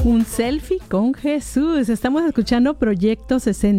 Un selfie con Jesús. Estamos escuchando Proyecto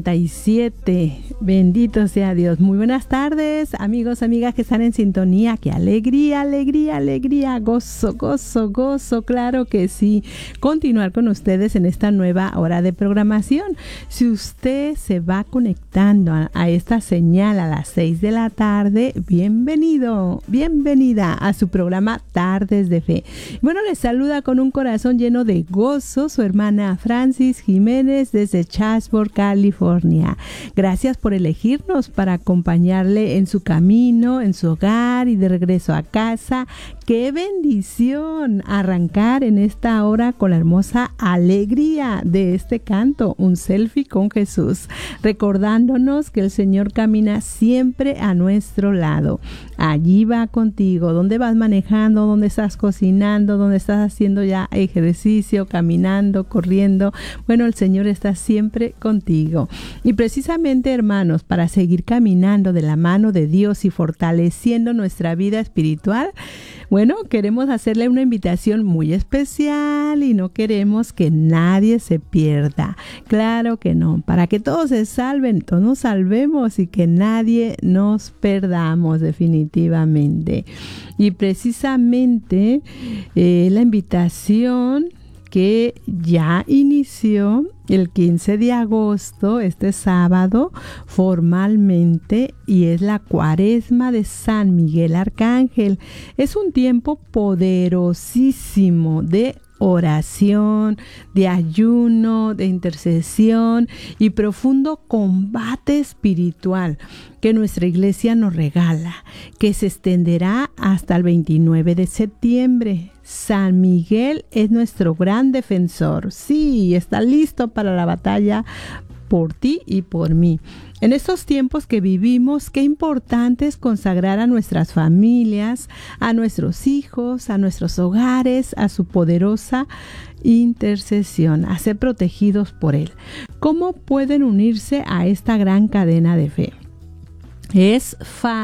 67. Bendito sea Dios. Muy buenas tardes, amigos, amigas que están en sintonía. ¡Qué alegría, alegría, alegría! Gozo, gozo, gozo. Claro que sí. Continuar con ustedes en esta nueva hora de programación. Si usted se va conectando a esta señal a las 6 de la tarde, bienvenido, bienvenida a su programa Tardes de Fe. Bueno, les saluda con un corazón lleno de gozo su hermana Francis Jiménez desde Chatsworth, California. Gracias por elegirnos para acompañarle en su camino, en su hogar y de regreso a casa. ¡Qué bendición arrancar en esta hora con la hermosa alegría de este canto, un selfie con Jesús, recordándonos que el Señor camina siempre a nuestro lado. Allí va contigo, donde vas manejando, donde estás cocinando, donde estás haciendo ya ejercicio, caminando, corriendo. Bueno, el Señor está siempre contigo. Y precisamente, hermanos, para seguir caminando de la mano de Dios y fortaleciendo nuestra vida espiritual, bueno, queremos hacerle una invitación muy especial y no queremos que nadie se pierda. Claro que no. Para que todos se salven, todos nos salvemos y que nadie nos perdamos definitivamente. Y precisamente la invitación que ya inició el 15 de agosto, este sábado, formalmente, y es la Cuaresma de San Miguel Arcángel. Es un tiempo poderosísimo de oración, de ayuno, de intercesión y profundo combate espiritual que nuestra iglesia nos regala, que se extenderá hasta el 29 de septiembre. San Miguel es nuestro gran defensor. Sí, está listo para la batalla por ti y por mí. En estos tiempos que vivimos, qué importante es consagrar a nuestras familias, a nuestros hijos, a nuestros hogares, a su poderosa intercesión, a ser protegidos por Él. ¿Cómo pueden unirse a esta gran cadena de fe? Es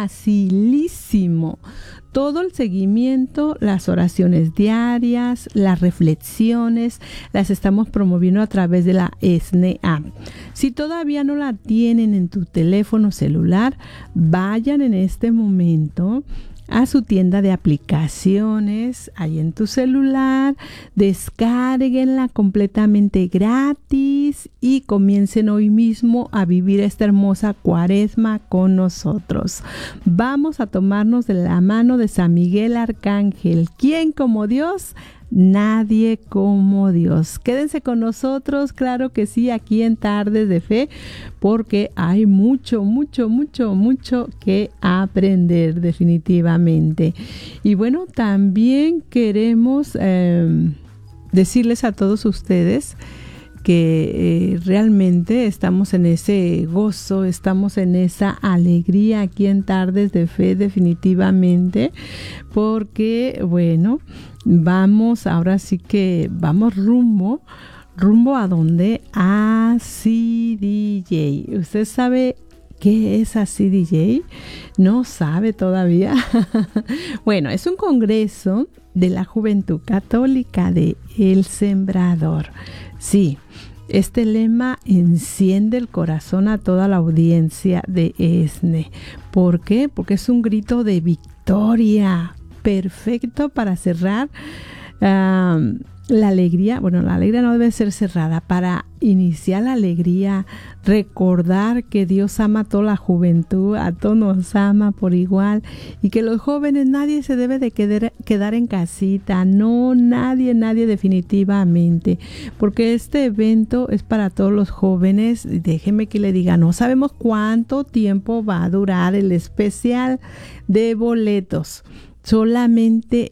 facilísimo. Todo el seguimiento, las oraciones diarias, las reflexiones, las estamos promoviendo a través de la ESNE App. Si todavía no la tienen en tu teléfono celular, vayan en este momento a su tienda de aplicaciones, ahí en tu celular, descárguenla completamente gratis y comiencen hoy mismo a vivir esta hermosa Cuaresma con nosotros. Vamos a tomarnos de la mano de San Miguel Arcángel. ¿Quién como Dios? Nadie como Dios. Quédense con nosotros, claro que sí, aquí en Tardes de Fe, porque hay mucho que aprender definitivamente. Y bueno, también queremos decirles a todos ustedes que realmente estamos en ese gozo, estamos en esa alegría aquí en Tardes de Fe definitivamente, porque bueno, vamos rumbo a donde, a CDJ. ¿Usted sabe qué es a CDJ? ¿No sabe todavía? Bueno, es un congreso de la Juventud Católica de El Sembrador. Sí, este lema enciende el corazón a toda la audiencia de ESNE. ¿Por qué? Porque es un grito de victoria, perfecto para cerrar la alegría. Bueno, la alegría no debe ser cerrada. Para iniciar la alegría, recordar que Dios ama a toda la juventud, a todos nos ama por igual, y que los jóvenes, nadie se debe de quedar en casita. No, nadie definitivamente, porque este evento es para todos los jóvenes. Déjeme que le diga, no sabemos cuánto tiempo va a durar el especial de boletos. Solamente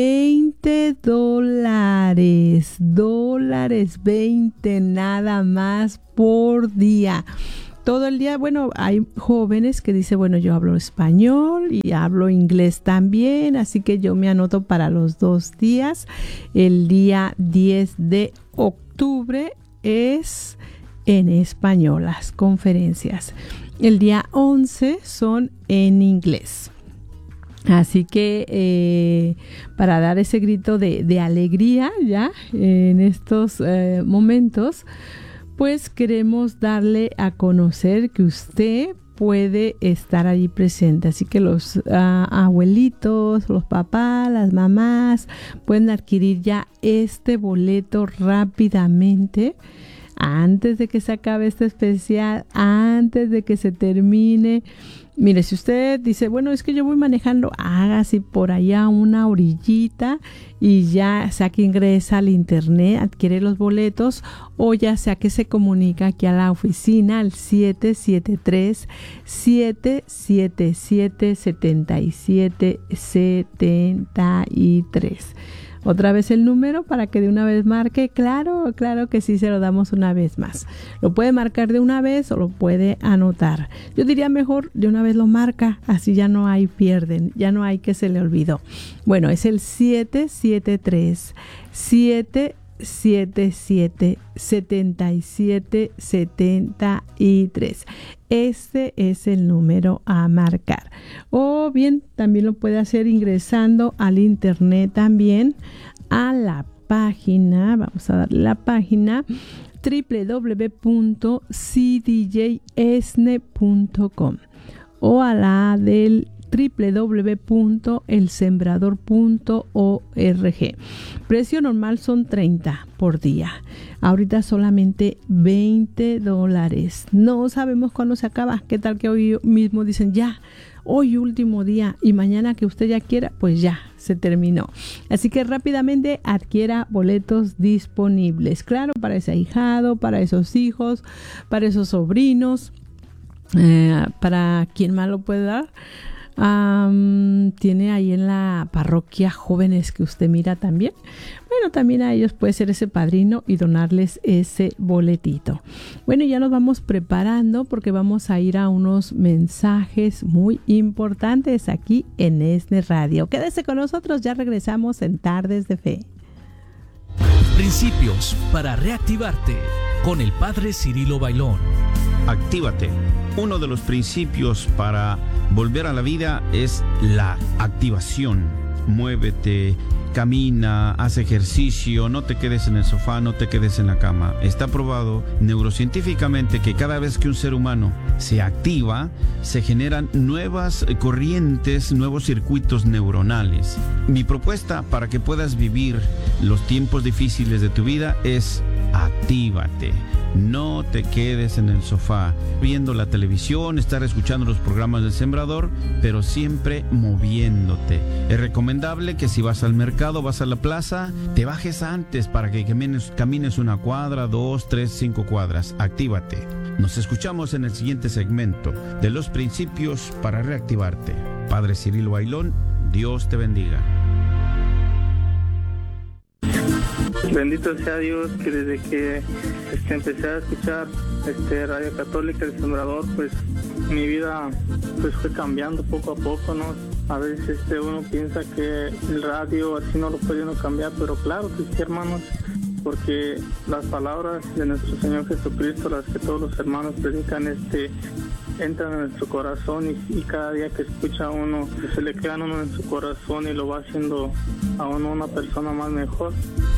$20, 20 nada más por día. Todo el día, bueno, hay jóvenes que dicen, bueno, yo hablo español y hablo inglés también, así que yo me anoto para los 2 días. El día 10 de octubre es en español las conferencias. El día 11 son en inglés. Así que para dar ese grito de alegría ya en estos momentos, pues queremos darle a conocer que usted puede estar allí presente. Así que los abuelitos, los papás, las mamás pueden adquirir ya este boleto rápidamente antes de que se acabe este especial, antes de que se termine. Mire, si usted dice, bueno, es que yo voy manejando, hágase por allá una orillita y ya sea que ingresa al internet, adquiere los boletos, o ya sea que se comunica aquí a la oficina al 773-777-7773. Otra vez el número para que de una vez marque. Claro que sí, se lo damos una vez más. Lo puede marcar de una vez o lo puede anotar. Yo diría mejor de una vez lo marca, así ya no hay pierden, ya no hay que se le olvidó. Bueno, es el 773-777-7773. Este es el número a marcar. O bien, también lo puede hacer ingresando al internet también a la página. Vamos a darle la página www.cdjesne.com o a la del www.elsembrador.org. Precio normal son 30 por día. Ahorita solamente $20. No sabemos cuándo se acaba. ¿Qué tal que hoy mismo dicen ya, hoy último día, y mañana que usted ya quiera, pues ya se terminó? Así que rápidamente adquiera boletos disponibles. Claro, para ese ahijado, para esos hijos, para esos sobrinos, para quien más lo puede dar. Tiene ahí en la parroquia jóvenes que usted mira también. Bueno, también a ellos puede ser ese padrino y donarles ese boletito. Bueno, ya nos vamos preparando porque vamos a ir a unos mensajes muy importantes aquí en ESNE Radio. Quédese con nosotros, ya regresamos en Tardes de Fe. Principios para reactivarte con el Padre Cirilo Bailón. Actívate. Uno de los principios para volver a la vida es la activación. Muévete, camina, haz ejercicio, no te quedes en el sofá, no te quedes en la cama. Está probado neurocientíficamente que cada vez que un ser humano se activa, se generan nuevas corrientes, nuevos circuitos neuronales. Mi propuesta para que puedas vivir los tiempos difíciles de tu vida es actívate. No te quedes en el sofá viendo la televisión, estar escuchando los programas del Sembrador, pero siempre moviéndote. Es recomendable que si vas al mercado, vas a la plaza, te bajes antes para que camines una cuadra, 2, 3, 5 cuadras. Actívate. Nos escuchamos en el siguiente segmento de los principios para reactivarte. Padre Cirilo Bailón, Dios te bendiga. Bendito sea Dios, que desde que empecé a escuchar Radio Católica El Sembrador, pues mi vida pues fue cambiando poco a poco, ¿no? A veces uno piensa que el radio así no lo puede uno cambiar, pero claro que sí, hermanos, porque las palabras de nuestro Señor Jesucristo, las que todos los hermanos predican, entran en nuestro corazón y cada día que escucha uno, se le quedan uno en su corazón y lo va haciendo a uno una persona más mejor.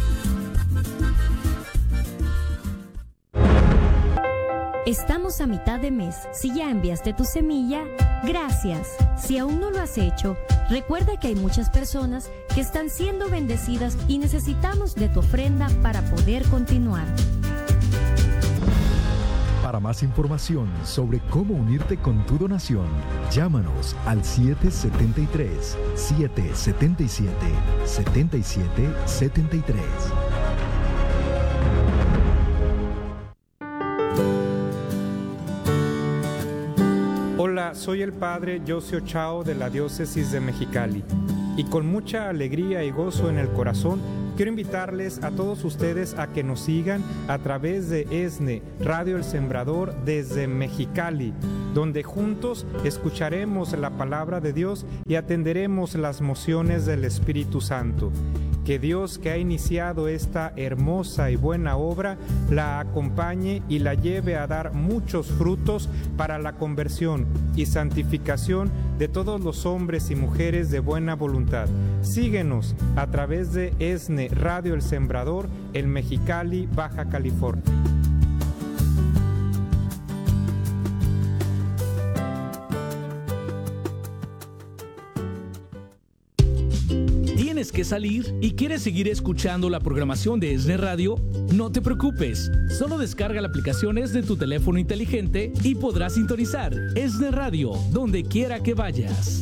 Estamos a mitad de mes. Si ya enviaste tu semilla, gracias. Si aún no lo has hecho, recuerda que hay muchas personas que están siendo bendecidas y necesitamos de tu ofrenda para poder continuar. Para más información sobre cómo unirte con tu donación, llámanos al 773-777-7773. Hola, soy el Padre José Chao de la Diócesis de Mexicali y con mucha alegría y gozo en el corazón quiero invitarles a todos ustedes a que nos sigan a través de ESNE, Radio El Sembrador desde Mexicali, donde juntos escucharemos la palabra de Dios y atenderemos las mociones del Espíritu Santo. Que Dios, que ha iniciado esta hermosa y buena obra, la acompañe y la lleve a dar muchos frutos para la conversión y santificación de todos los hombres y mujeres de buena voluntad. Síguenos a través de ESNE Radio El Sembrador en Mexicali, Baja California. ¿Tienes que salir y quieres seguir escuchando la programación de ESNE Radio? No te preocupes, solo descarga la aplicación ESNE de tu teléfono inteligente y podrás sintonizar ESNE Radio donde quiera que vayas.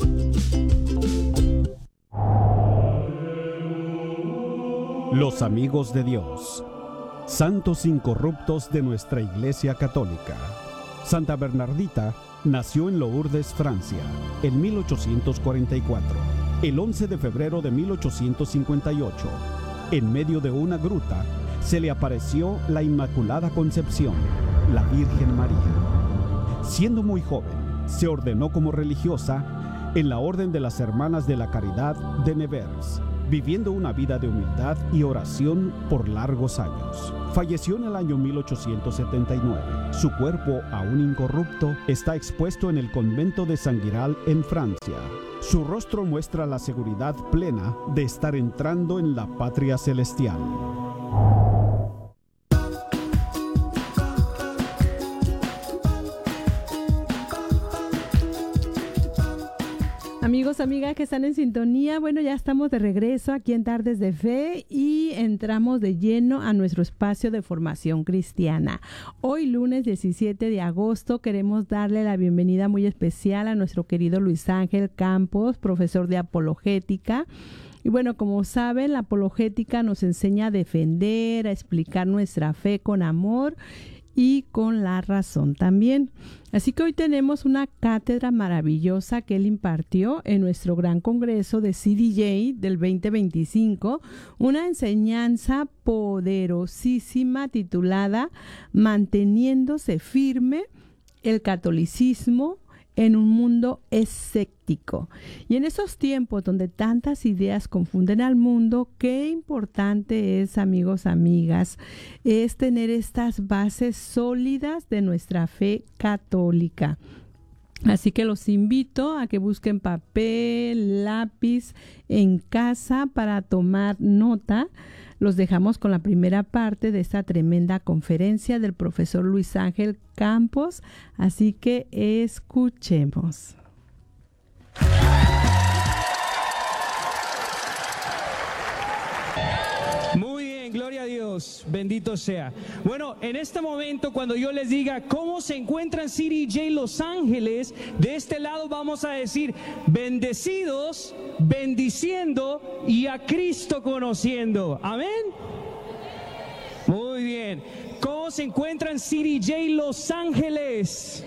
Los amigos de Dios, santos incorruptos de nuestra Iglesia Católica. Santa Bernardita nació en Lourdes, Francia, en 1844. El 11 de febrero de 1858, en medio de una gruta, se le apareció la Inmaculada Concepción, la Virgen María. Siendo muy joven, se ordenó como religiosa en la Orden de las Hermanas de la Caridad de Nevers, viviendo una vida de humildad y oración por largos años. Falleció en el año 1879. Su cuerpo, aún incorrupto, está expuesto en el convento de San Giral en Francia. Su rostro muestra la seguridad plena de estar entrando en la patria celestial. Amigos, amigas que están en sintonía, bueno, ya estamos de regreso aquí en Tardes de Fe y entramos de lleno a nuestro espacio de formación cristiana. Hoy, lunes 17 de agosto, queremos darle la bienvenida muy especial a nuestro querido Luis Ángel Campos, profesor de apologética. Y bueno, como saben, la apologética nos enseña a defender, a explicar nuestra fe con amor y con la razón también. Así que hoy tenemos una cátedra maravillosa que él impartió en nuestro gran congreso de CDJ del 2025, una enseñanza poderosísima titulada Manteniéndose firme el catolicismo en un mundo escéptico. Y en esos tiempos donde tantas ideas confunden al mundo, qué importante es, amigos, amigas, es tener estas bases sólidas de nuestra fe católica. Así que los invito a que busquen papel, lápiz en casa para tomar nota. Los dejamos con la primera parte de esta tremenda conferencia del profesor Luis Ángel Campos, así que escuchemos. Muy bien, gloria a Dios, bendito sea. Bueno, en este momento cuando yo les diga cómo se encuentran CDJ Los Ángeles, de este lado vamos a decir bendecidos, bendiciendo y a Cristo conociendo. Amén. Muy bien. ¿Cómo se encuentran CDJ Los Ángeles?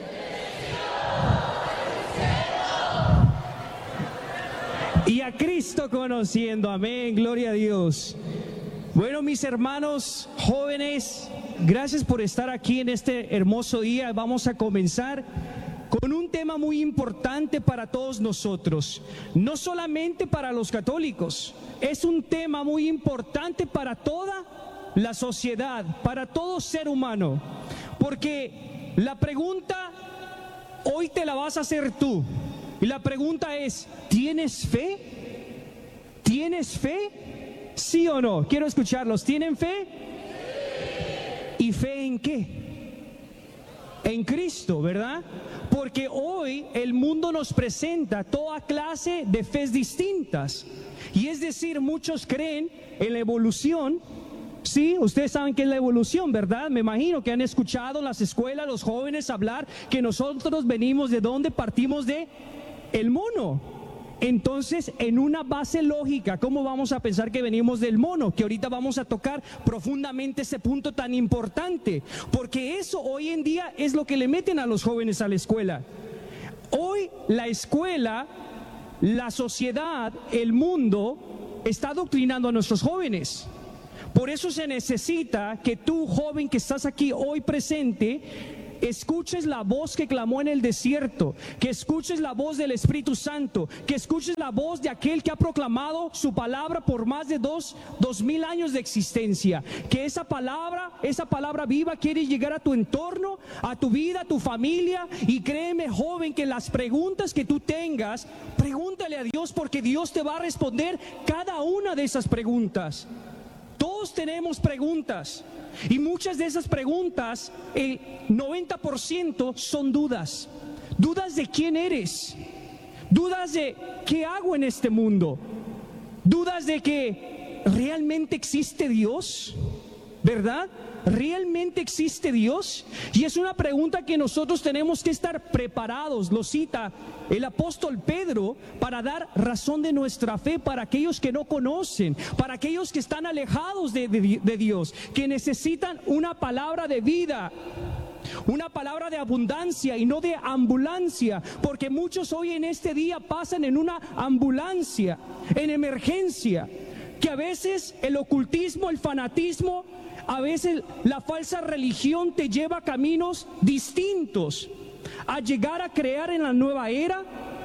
Y a Cristo conociendo. Amén, gloria a Dios. Bueno, mis hermanos jóvenes, gracias por estar aquí en este hermoso día. Vamos a comenzar con un tema muy importante para todos nosotros, no solamente para los católicos, es un tema muy importante para toda la sociedad, para todo ser humano, porque la pregunta hoy te la vas a hacer tú, y la pregunta es, ¿tienes fe? ¿Tienes fe? ¿Sí o no? Quiero escucharlos. ¿Tienen fe? ¿Y fe en qué? En Cristo, ¿verdad? Porque hoy el mundo nos presenta toda clase de fes distintas. Y es decir, muchos creen en la evolución. Sí, ustedes saben qué es la evolución, ¿verdad? Me imagino que han escuchado en las escuelas los jóvenes hablar que nosotros venimos de dónde, partimos de el mono. Entonces, en una base lógica, ¿cómo vamos a pensar que venimos del mono? Que ahorita vamos a tocar profundamente ese punto tan importante, porque eso hoy en día es lo que le meten a los jóvenes a la escuela. Hoy la escuela, la sociedad, el mundo está adoctrinando a nuestros jóvenes. Por eso se necesita que tú, joven que estás aquí hoy presente, escuches la voz que clamó en el desierto, que escuches la voz del Espíritu Santo, que escuches la voz de aquel que ha proclamado su palabra por más de 2000 años de existencia. Que esa palabra viva quiere llegar a tu entorno, a tu vida, a tu familia. Y créeme, joven, que las preguntas que tú tengas, pregúntale a Dios, porque Dios te va a responder cada una de esas preguntas. Todos tenemos preguntas, y muchas de esas preguntas, el 90% son dudas. Dudas de quién eres, dudas de qué hago en este mundo, dudas de que realmente existe Dios, ¿verdad? ¿Realmente existe Dios? Y es una pregunta que nosotros tenemos que estar preparados. Lo cita el apóstol Pedro para dar razón de nuestra fe para aquellos que no conocen, para aquellos que están alejados de Dios, que necesitan una palabra de vida, una palabra de abundancia y no de ambulancia, porque muchos hoy en este día pasan en una ambulancia, en emergencia, que a veces el ocultismo, el fanatismo, a veces la falsa religión te lleva a caminos distintos, a llegar a crear en la nueva era,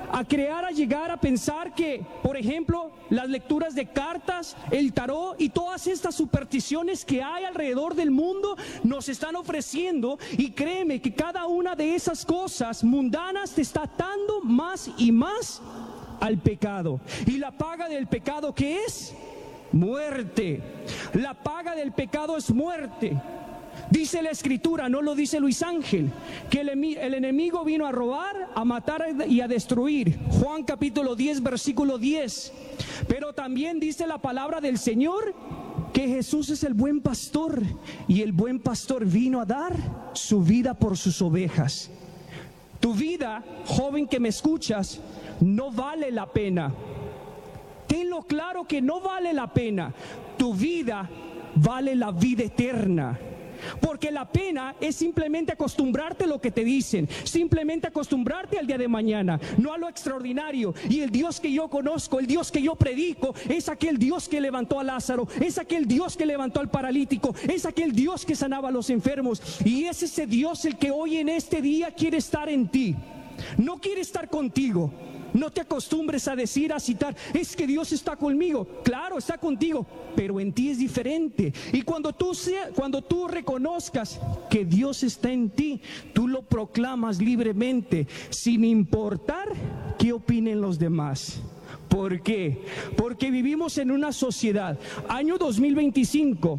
a llegar a pensar que, por ejemplo, las lecturas de cartas, el tarot y todas estas supersticiones que hay alrededor del mundo nos están ofreciendo. Y créeme que cada una de esas cosas mundanas te está atando más y más al pecado. Y la paga del pecado, ¿qué es? Muerte. La paga del pecado es muerte. Dice la Escritura, no lo dice Luis Ángel, que el enemigo vino a robar, a matar y a destruir. Juan capítulo 10, versículo 10. Pero también dice la palabra del Señor que Jesús es el buen pastor, y el buen pastor vino a dar su vida por sus ovejas. Tu vida, joven que me escuchas, no vale la pena. Tenlo claro que no vale la pena. Tu vida vale la vida eterna. Porque la pena es simplemente acostumbrarte a lo que te dicen, simplemente acostumbrarte al día de mañana, no a lo extraordinario. Y el Dios que yo conozco, el Dios que yo predico, es aquel Dios que levantó a Lázaro, es aquel Dios que levantó al paralítico, es aquel Dios que sanaba a los enfermos. Y es ese Dios el que hoy en este día quiere estar en ti, no quiere estar contigo. No te acostumbres a decir, a citar, es que Dios está conmigo. Claro, está contigo, pero en ti es diferente. Y cuando tú reconozcas que Dios está en ti, tú lo proclamas libremente, sin importar qué opinen los demás. ¿Por qué? Porque vivimos en una sociedad, año 2025,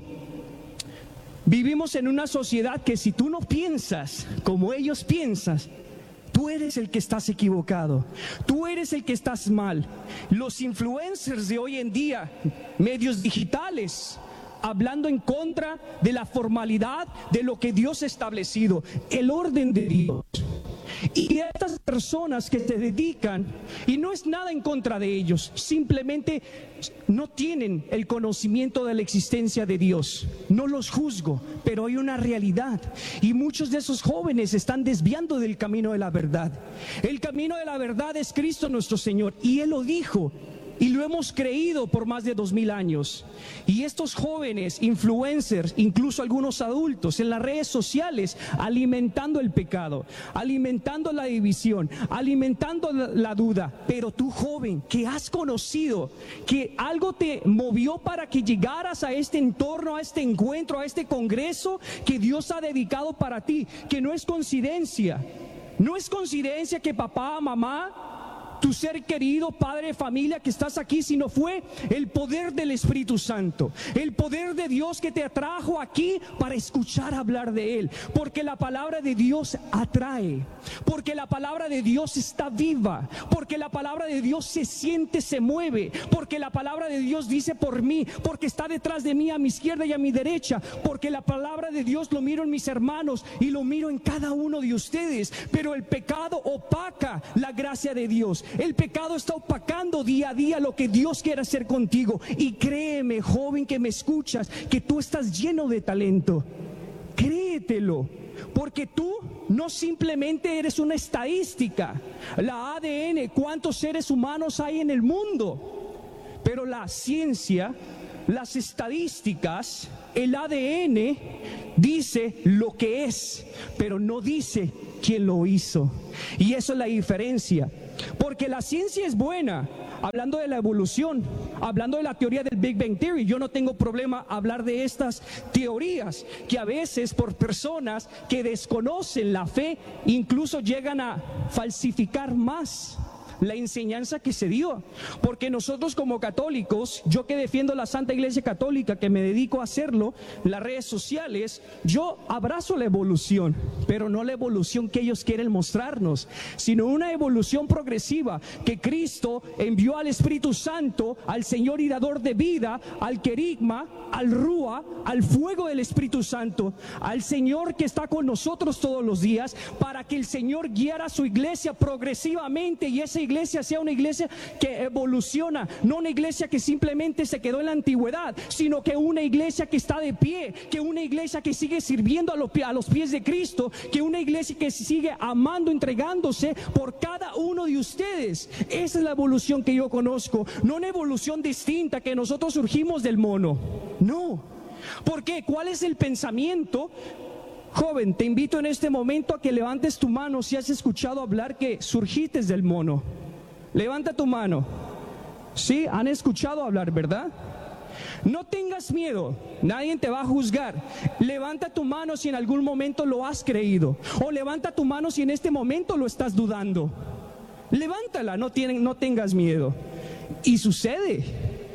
vivimos en una sociedad que si tú no piensas como ellos piensan, tú eres el que estás equivocado, tú eres el que estás mal. Los influencers de hoy en día, medios digitales, hablando en contra de la formalidad de lo que Dios ha establecido, el orden de Dios. Y estas personas que se dedican, y no es nada en contra de ellos, simplemente no tienen el conocimiento de la existencia de Dios. No los juzgo, pero hay una realidad, y muchos de esos jóvenes están desviando del camino de la verdad. El camino de la verdad es Cristo nuestro Señor, y Él lo dijo, y lo hemos creído por más de 2000 años. Y estos jóvenes influencers, incluso algunos adultos en las redes sociales, alimentando el pecado, alimentando la división, alimentando la duda. Pero tú, joven, que has conocido, que algo te movió para que llegaras a este entorno, a este encuentro, a este congreso que Dios ha dedicado para ti, que no es coincidencia. No es coincidencia que papá, mamá, tu ser querido, padre de familia que estás aquí, sino fue el poder del Espíritu Santo, el poder de Dios que te atrajo aquí para escuchar hablar de Él, porque la palabra de Dios atrae, porque la palabra de Dios está viva, porque la palabra de Dios se siente, se mueve, porque la palabra de Dios dice por mí, porque está detrás de mí a mi izquierda y a mi derecha, porque la palabra de Dios lo miro en mis hermanos y lo miro en cada uno de ustedes. Pero el pecado opaca la gracia de Dios. El pecado está opacando día a día lo que Dios quiere hacer contigo. Y créeme, joven que me escuchas, que tú estás lleno de talento. Créetelo, porque tú no simplemente eres una estadística, la ADN, cuántos seres humanos hay en el mundo. Pero la ciencia las estadísticas, el ADN dice lo que es, pero no dice quién lo hizo. Y eso es la diferencia. Porque la ciencia es buena, hablando de la evolución, hablando de la teoría del Big Bang Theory. Yo no tengo problema hablar de estas teorías que a veces por personas que desconocen la fe incluso llegan a falsificar más la enseñanza que se dio. Porque nosotros como católicos, yo que defiendo la Santa Iglesia Católica, que me dedico a hacerlo en las redes sociales, yo abrazo la evolución, pero no la evolución que ellos quieren mostrarnos, sino una evolución progresiva, que Cristo envió al Espíritu Santo, al Señor y dador de vida, al querigma, al rúa, al fuego del Espíritu Santo, al Señor que está con nosotros todos los días, para que el Señor guiara a su iglesia progresivamente, y esa iglesia sea una iglesia que evoluciona, no una iglesia que simplemente se quedó en la antigüedad, sino que una iglesia que está de pie, que una iglesia que sigue sirviendo a los pies de Cristo, que una iglesia que sigue amando, entregándose por cada uno de ustedes. Esa es la evolución que yo conozco, no una evolución distinta que nosotros surgimos del mono, no. ¿Por qué? ¿Cuál es el pensamiento? Joven, te invito en este momento a que levantes tu mano si has escuchado hablar que surgiste del mono. Levanta tu mano. Sí, han escuchado hablar, ¿verdad? No tengas miedo, nadie te va a juzgar. Levanta tu mano si en algún momento lo has creído, o levanta tu mano si en este momento lo estás dudando. Levántala, no tengas miedo. Y sucede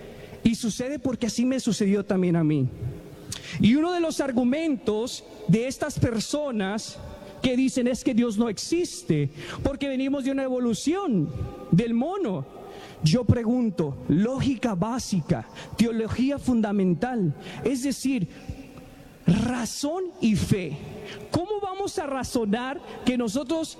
porque así me sucedió también a mí. Y uno de los argumentos de estas personas que dicen es que Dios no existe, porque venimos de una evolución del mono. Yo pregunto, lógica básica, teología fundamental, es decir, razón y fe. ¿Cómo vamos a razonar que nosotros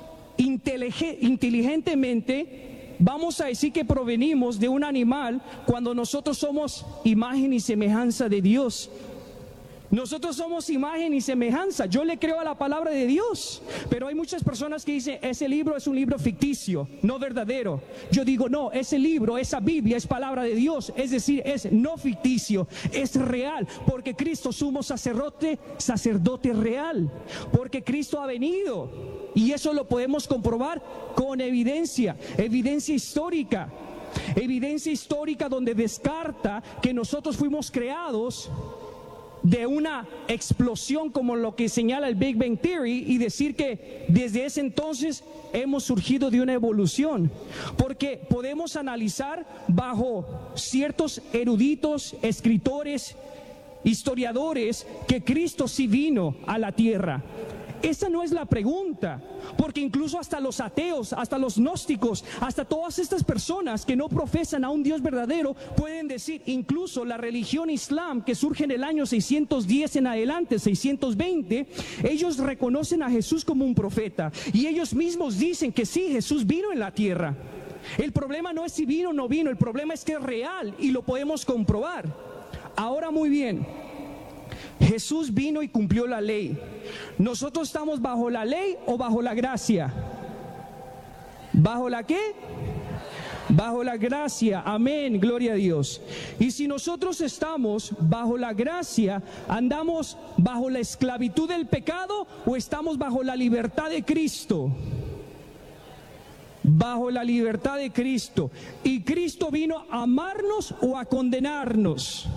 inteligentemente vamos a decir que provenimos de un animal cuando nosotros somos imagen y semejanza de Dios? Nosotros somos imagen y semejanza. Yo le creo a la palabra de Dios, pero hay muchas personas que dicen ese libro es un libro ficticio, no verdadero. Yo digo no, ese libro, esa Biblia es palabra de Dios, es decir, es no ficticio, es real, porque Cristo sumo sacerdote real, porque Cristo ha venido, y eso lo podemos comprobar con evidencia histórica. Evidencia histórica donde descarta que nosotros fuimos creados de una explosión como lo que señala el Big Bang Theory, y decir que desde ese entonces hemos surgido de una evolución, porque podemos analizar bajo ciertos eruditos, escritores, historiadores, que Cristo sí vino a la tierra. Esa no es la pregunta, porque incluso hasta los ateos, hasta los gnósticos, hasta todas estas personas que no profesan a un Dios verdadero pueden decir, incluso la religión islam que surge en el año 610 en adelante, 620, ellos reconocen a Jesús como un profeta, y ellos mismos dicen que sí, Jesús vino en la tierra. El problema no es si vino o no vino, el problema es que es real y lo podemos comprobar. Ahora muy bien, Jesús vino y cumplió la ley. ¿Nosotros estamos bajo la ley o bajo la gracia? ¿Bajo la qué? Bajo la gracia, amén, gloria a Dios. Y si nosotros estamos bajo la gracia, ¿andamos bajo la esclavitud del pecado o estamos bajo la libertad de Cristo? Bajo la libertad de Cristo. ¿Y Cristo vino a amarnos o a condenarnos?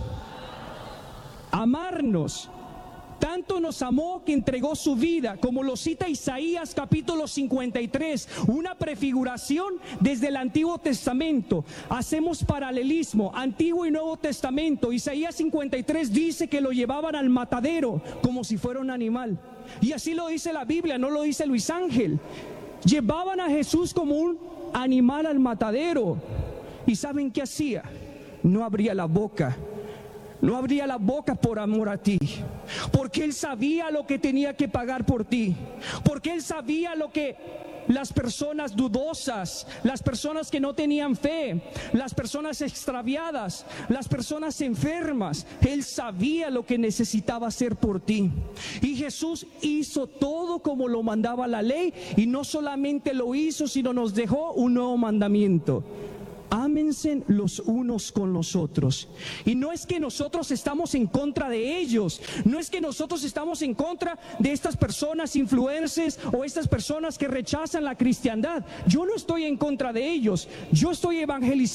Amarnos. Tanto nos amó que entregó su vida, como lo cita Isaías capítulo 53, una prefiguración desde el Antiguo Testamento. Hacemos paralelismo, Antiguo y Nuevo Testamento. Isaías 53 dice que lo llevaban al matadero como si fuera un animal. Y así lo dice la Biblia, no lo dice Luis Ángel. Llevaban a Jesús como un animal al matadero. ¿Y saben qué hacía? No abría la boca. No abría la boca por amor a ti, porque Él sabía lo que tenía que pagar por ti, porque Él sabía lo que las personas dudosas, las personas que no tenían fe, las personas extraviadas, las personas enfermas, Él sabía lo que necesitaba hacer por ti. Y Jesús hizo todo como lo mandaba la ley, y no solamente lo hizo, sino nos dejó un nuevo mandamiento: amen ámense los unos con los otros. Y no es que nosotros estamos en contra de ellos, no es que nosotros estamos en contra de estas personas influencers o estas personas que rechazan la cristiandad. Yo no estoy en contra de ellos, yo estoy evangelizando